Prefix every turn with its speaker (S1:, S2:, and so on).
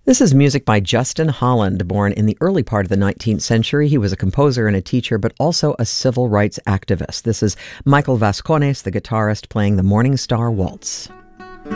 S1: This is music by Justin Holland. Born in the early part of the 19th century, he was a composer and a teacher, but also a civil rights activist. This is Michael Vascones, the guitarist, playing the Morning Star Waltz.